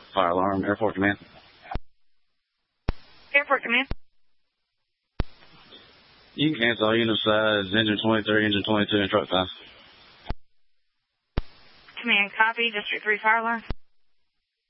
Fire alarm, Airport Command. Airport Command. You can cancel all unit size, engine 23, engine 22, and truck 5. Command, copy. District 3 fire alarm.